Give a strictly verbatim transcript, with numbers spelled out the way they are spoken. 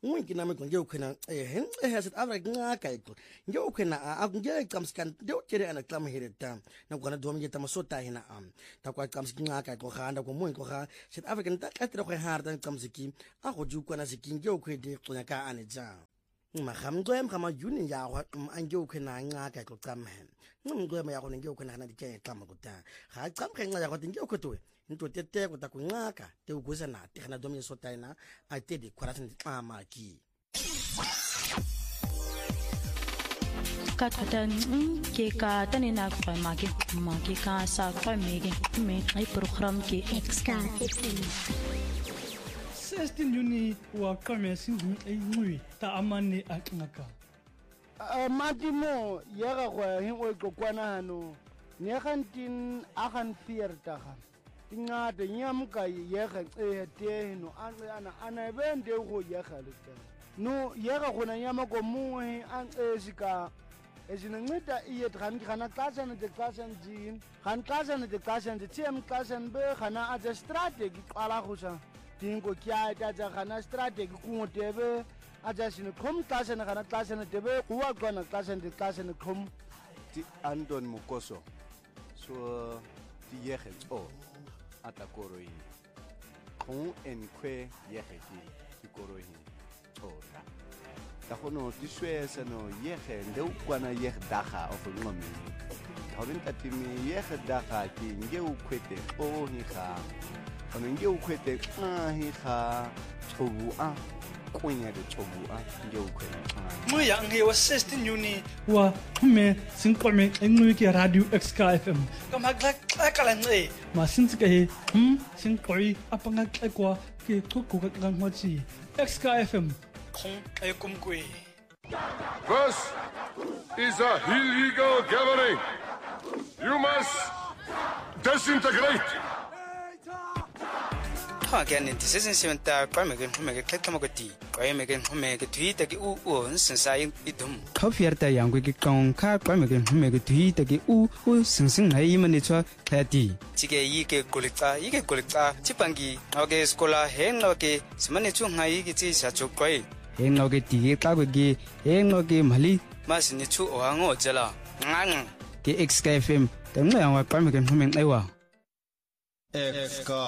unki nami nje ukhona eh ehase Africa ngaka iko nje ukhona akungeke qamskan nje uthere ana qam here tam na kwana dom nje tamasota hina am ta kwa qamskin ngaka iko khanda ko mo iko kha South Africa nta qatra go harda qamsiki a go ju kwana sikin nje ukhede qonya ka ane ja magamqwem kama juni ya go anje ukhona ngaka iko qam hen ngumqwem ya go nje ukhona na dike qam ko ta ga qam khenga ya go nje ukhotwe into tete ko ta kunqaka te uguza na te kana domi sota ina a te di kwaratini ama ki ka thata ke ka tani na kwa ma ke ma ke ka sa kwa me ke me ai program ke extra sixteen Juni wa kame singu ai ngui ta amane aknaka a matimo ya ga go hin o go kwana hano ne gantin agan vier daga ingade nyamka yega ete no ana ana bende go yega lete no yega gona nyama ko muhe an esika ezinceda iye dran kana xasana de xasana din kan xasana de xasana de tiem xasana be kana a strategy qala go sa dingo kya ta ja kana strategy ku tebe a ja sine kom xasana kana xasana tebe kuwa kona xasana de xasana kom ti Anton Mukoso so ti yega o atakoroi kon en kwe yeheti tikoroi ora ta kono tiswesa no yehe ndeu kwana yeh daga of ngomi hawin tatimi yeh daga ki ngeu kwete o hi kha kono ngeu kwete a hi kha chobu a kwinya de chobu a ngeu kwete mo yang he was sixteen Juni wa me sinqome engqui ke radio X K F M kama glak kala nge ma sinti ke hm sinqoi apanga kwa ke qhuqu ka ngwachi X K F M khong ay kumkwe. This is a illegal gathering. You must disintegrate. Again, this isn't seven ta kwamegen humege kekamogoti kwamegen humege tuita ki u u sensai idum khofierta yangu ki kong kha kwamegen humege tuita ki u u sensing hai mani chwa thati chige yi ke kulita yi ke kulita chipangi oge skola hen oge smane chu ngai ki chi sa chu koi hen oge ti ka ge hen oge mali mas ni chu oango jala ngang ke X K F M tengwa yang kwamegen humeng aiwa X K